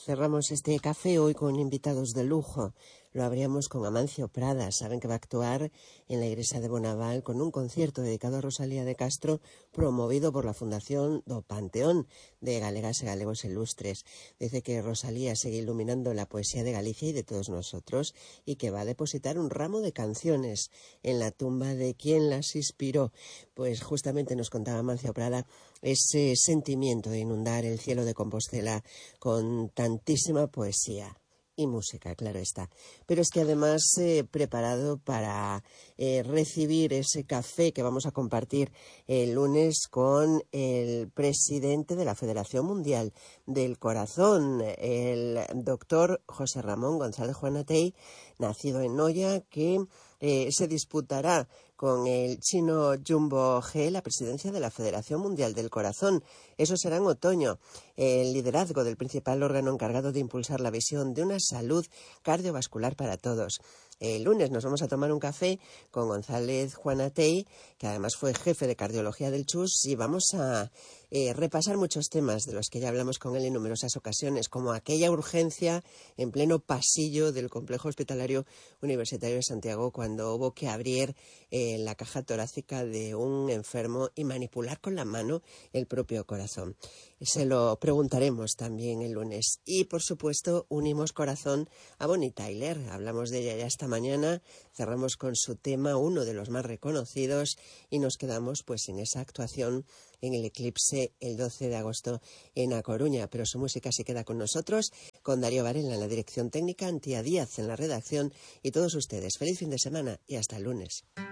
Cerramos este café hoy con invitados de lujo. Lo abríamos con Amancio Prada. Saben que va a actuar en la iglesia de Bonaval con un concierto dedicado a Rosalía de Castro, promovido por la Fundación do Panteón de Galegas e Galegos Ilustres. Dice que Rosalía sigue iluminando la poesía de Galicia y de todos nosotros, y que va a depositar un ramo de canciones en la tumba de quien las inspiró. Pues justamente nos contaba Amancio Prada ese sentimiento de inundar el cielo de Compostela con tantísima poesía y música, claro está. Pero es que además preparado para recibir ese café que vamos a compartir el lunes con el presidente de la Federación Mundial del Corazón, el doctor José Ramón González Juanatey, nacido en Noya, que se disputará con el chino Jumbo G la presidencia de la Federación Mundial del Corazón. Eso será en otoño. El liderazgo del principal órgano encargado de impulsar la visión de una salud cardiovascular para todos. El lunes nos vamos a tomar un café con González Juanatey, que además fue jefe de cardiología del CHUS, y vamos a repasar muchos temas de los que ya hablamos con él en numerosas ocasiones, como aquella urgencia en pleno pasillo del complejo hospitalario universitario de Santiago, cuando hubo que abrir la caja torácica de un enfermo y manipular con la mano el propio corazón. Se lo preguntaremos también el lunes. Y, por supuesto, unimos corazón a Bonnie Tyler. Hablamos de ella ya esta mañana, cerramos con su tema, uno de los más reconocidos, y nos quedamos pues en esa actuación en el Eclipse el 12 de agosto en A Coruña. Pero su música se queda con nosotros, con Darío Varela en la dirección técnica, Antía Díaz en la redacción, y todos ustedes. Feliz fin de semana y hasta el lunes.